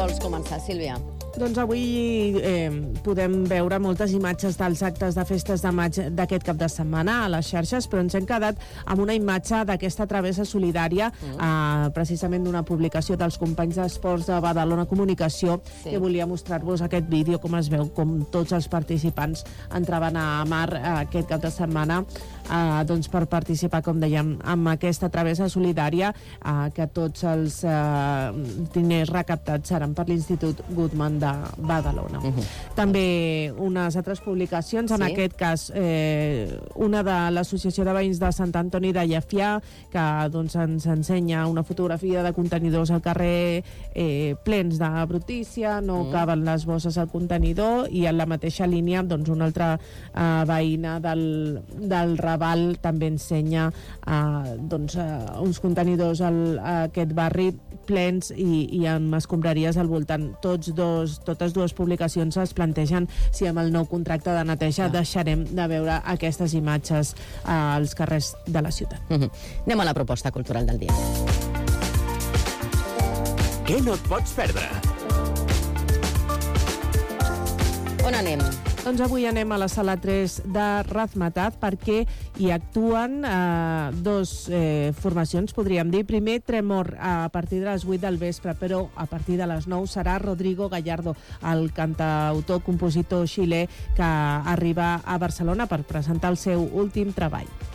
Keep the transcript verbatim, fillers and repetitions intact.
vols començar, Sílvia? Doncs avui eh, podem veure moltes imatges dels actes de festes de maig d'aquest cap de setmana a les xarxes, però ens hem quedat amb una imatge d'aquesta travessa solidària, mm. eh, precisament d'una publicació dels companys d'esports de Badalona Comunicació, sí. que volia mostrar-vos aquest vídeo, com es veu, com tots els participants entraven a mar eh, aquest cap de setmana eh, doncs per participar, com dèiem, amb aquesta travessa solidària, eh, que tots els eh, diners recaptats seran per l'Institut Guttmann de Badalona. Uh-huh. També unes altres publicacions, en sí. aquest cas eh, una de l'Associació de Veïns de Sant Antoni de Llefià, que doncs, ens ensenya una fotografia de contenidors al carrer eh, plens de brutícia, no uh-huh. caben les bosses al contenidor, i en la mateixa línia doncs, una altra eh, veïna del, del Raval també ensenya eh, doncs, eh, uns contenidors al, a aquest barri plens i, i amb escombraries al voltant. Tots dos, totes dues publicacions es plantegen si amb el nou contracte de neteja ah. deixarem de veure aquestes imatges eh, als carrers de la ciutat. Mm-hmm. Anem a la proposta cultural del dia. Què no et pots perdre? On anem? Doncs avui anem a la sala tres de Razmataz perquè hi actuen eh, dos eh, formacions, podríem dir. Primer, Tremor, a partir de les vuit del vespre, però a partir de les nou serà Rodrigo Gallardo, el cantautor, compositor xilè que arriba a Barcelona per presentar el seu últim treball.